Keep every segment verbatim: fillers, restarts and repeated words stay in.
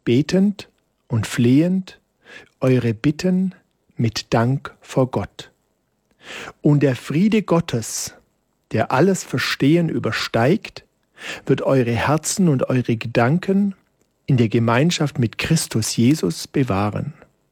betend und flehend eure Bitten mit Dank vor Gott. Und der Friede Gottes, der alles Verstehen übersteigt, wird eure Herzen und eure Gedanken in der Gemeinschaft mit Christus Jesus bewahren.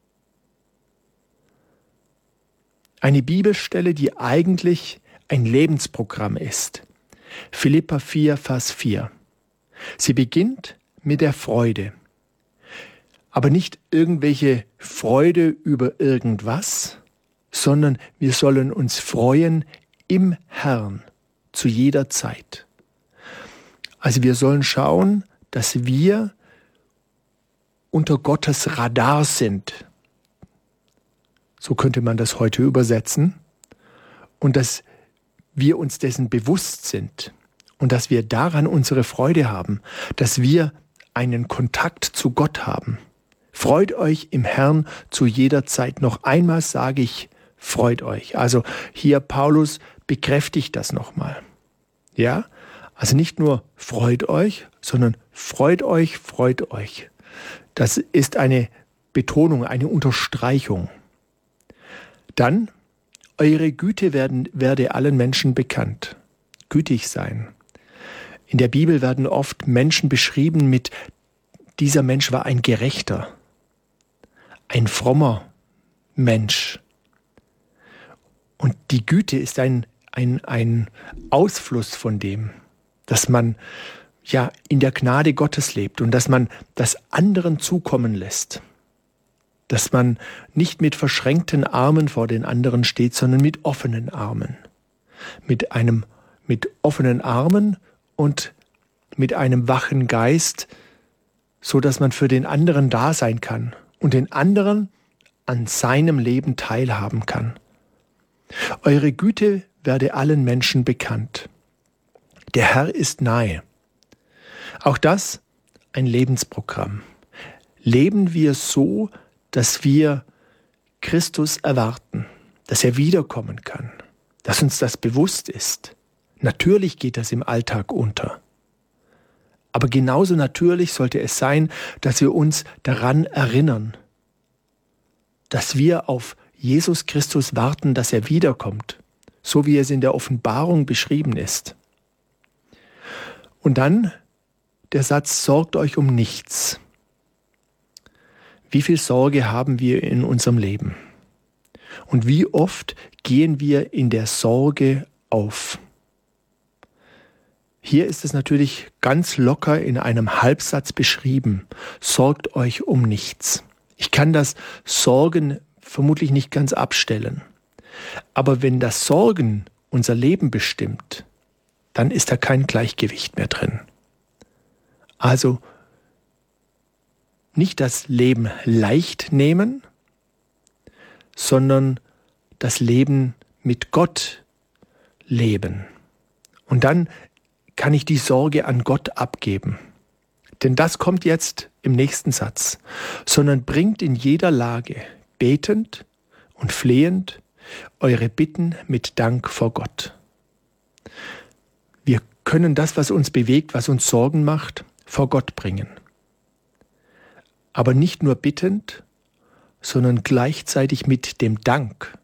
Eine Bibelstelle, die eigentlich ein Lebensprogramm ist. Philipper vier, Vers vier. Sie beginnt mit der Freude. Aber nicht irgendwelche Freude über irgendwas, sondern wir sollen uns freuen im Herrn zu jeder Zeit. Also wir sollen schauen, dass wir unter Gottes Radar sind. So könnte man das heute übersetzen. Und dass wir uns dessen bewusst sind und dass wir daran unsere Freude haben, dass wir einen Kontakt zu Gott haben. Freut euch im Herrn zu jeder Zeit. Noch einmal sage ich, freut euch. Also hier Paulus bekräftigt das nochmal. Ja, also nicht nur freut euch, sondern freut euch, freut euch. Das ist eine Betonung, eine Unterstreichung. Dann, eure Güte werden, werde allen Menschen bekannt. Gütig sein. In der Bibel werden oft Menschen beschrieben mit, dieser Mensch war ein Gerechter, ein frommer Mensch. Und die Güte ist ein, ein, ein Ausfluss von dem, dass man ja in der Gnade Gottes lebt und dass man das anderen zukommen lässt. Dass man nicht mit verschränkten Armen vor den anderen steht, sondern mit offenen Armen. Mit einem, mit offenen Armen und mit einem wachen Geist, so dass man für den anderen da sein kann und den anderen an seinem Leben teilhaben kann. Eure Güte werde allen Menschen bekannt. Der Herr ist nahe. Auch das ein Lebensprogramm. Leben wir so, dass wir Christus erwarten, dass er wiederkommen kann, dass uns das bewusst ist. Natürlich geht das im Alltag unter. Aber genauso natürlich sollte es sein, dass wir uns daran erinnern, dass wir auf Jesus Christus warten, dass er wiederkommt, so wie es in der Offenbarung beschrieben ist. Und dann der Satz, sorgt euch um nichts. Wie viel Sorge haben wir in unserem Leben? Und wie oft gehen wir in der Sorge auf? Hier ist es natürlich ganz locker in einem Halbsatz beschrieben. Sorgt euch um nichts. Ich kann das Sorgen vermutlich nicht ganz abstellen. Aber wenn das Sorgen unser Leben bestimmt, dann ist da kein Gleichgewicht mehr drin. Also nicht das Leben leicht nehmen, sondern das Leben mit Gott leben. Und dann kann ich die Sorge an Gott abgeben. Denn das kommt jetzt im nächsten Satz. Sondern bringt in jeder Lage, betend und flehend, eure Bitten mit Dank vor Gott. Wir können das, was uns bewegt, was uns Sorgen macht, vor Gott bringen. Aber nicht nur bittend, sondern gleichzeitig mit dem Dank.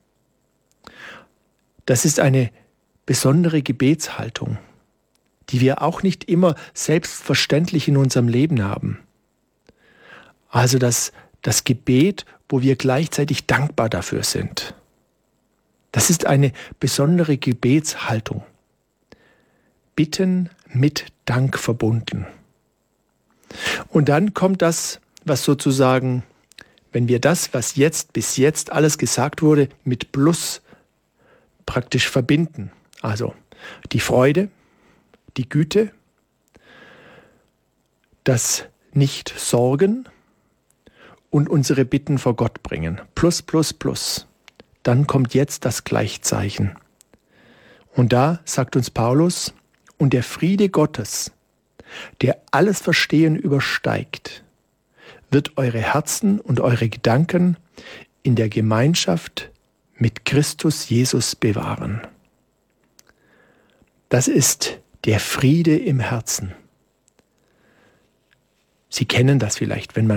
Das ist eine besondere Gebetshaltung, die wir auch nicht immer selbstverständlich in unserem Leben haben. Also das, das Gebet, wo wir gleichzeitig dankbar dafür sind. Das ist eine besondere Gebetshaltung. Bitten mit Dank verbunden. Und dann kommt das, was sozusagen, wenn wir das, was jetzt bis jetzt alles gesagt wurde, mit Plus praktisch verbinden. Also die Freude, die Güte, das Nicht-Sorgen und unsere Bitten vor Gott bringen. Plus, plus, plus. Dann kommt jetzt das Gleichzeichen. Und da sagt uns Paulus, und der Friede Gottes, der alles Verstehen übersteigt, wird eure Herzen und eure Gedanken in der Gemeinschaft mit Christus Jesus bewahren. Das ist der Friede im Herzen. Sie kennen das vielleicht, wenn man